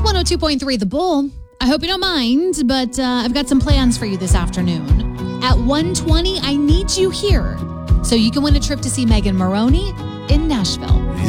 102.3 The Bull. I hope you don't mind, but I've got some plans for you this afternoon. At 1:20, I need you here so you can win a trip to see Megan Maroney in Nashville.